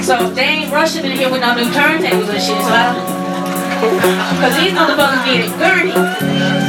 So they ain't rushing in here with no new turntables and shit. So I don't. Cause these motherfuckers need a gurney.